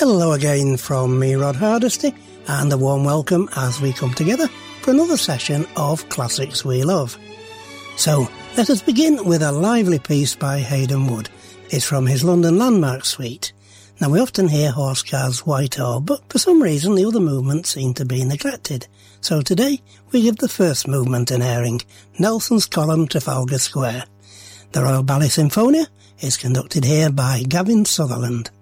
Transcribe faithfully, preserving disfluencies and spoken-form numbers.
Hello again from me, Rod Hardesty, and a warm welcome as we come together for another session of Classics We Love. So, let us begin with a lively piece by Hayden Wood. It's from his London Landmark Suite. Now, we often hear Horse Cars Whitehall, but for some reason the other movements seem to be neglected. So today, we give the first movement an airing, Nelson's Column, Trafalgar Square. The Royal Ballet Symphonia is conducted here by Gavin Sutherland.